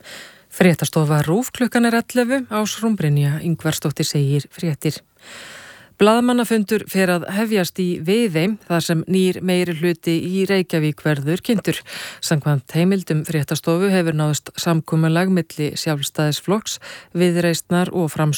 Fréttastofa RÚV klukkan 11 Ásrún Brynja Ingvarsdóttir segir fréttir. Blaðamannafundur fer að hefjast í Viðey þar sem nýr meirihluti í Reykjavík verður kynntur. Samkvæmt heimildum fréttastofu hefur náðst samkomulag milli Sjálfstæðisflokks, Viðreisnar og